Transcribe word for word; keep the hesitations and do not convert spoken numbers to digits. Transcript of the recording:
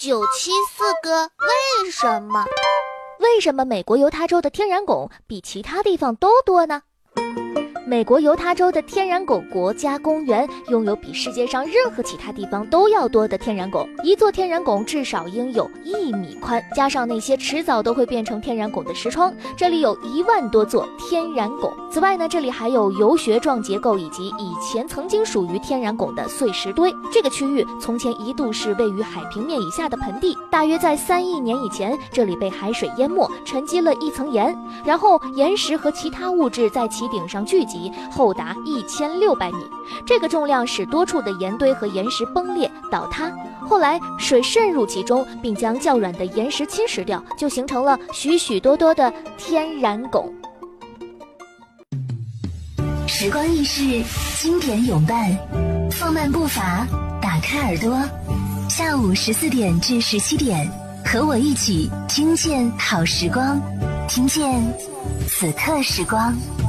九七四个为什么？ 为什么美国犹他州的天然汞比其他地方都多呢？美国犹他州的天然汞国家公园拥有比世界上任何其他地方都要多的天然汞，一座天然汞至少应有一米宽，加上那些迟早都会变成天然汞的石窗，这里有一万多座天然汞。此外呢，这里还有游穴状结构以及以前曾经属于天然汞的碎石堆。这个区域从前一度是位于海平面以下的盆地，大约在三亿年以前，这里被海水淹没，沉积了一层盐，然后岩石和其他物质在其顶上聚集，厚达一千六百米。这个重量使多处的岩堆和岩石崩裂倒塌，后来水渗入其中，并将较软的岩石侵蚀掉，就形成了许许多多的天然汞。 时光易逝，经典永伴，放慢步伐，打开耳朵，下午十四点至十七点，和我一起听见好时光，听见此刻时光。